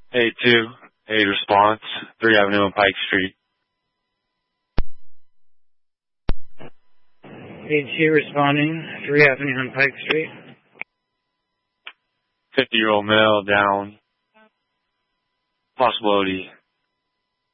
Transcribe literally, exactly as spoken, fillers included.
A two, a response, three Avenue and Pike Street. A two responding, three Avenue and Pike Street. fifty-year-old male down. Possibility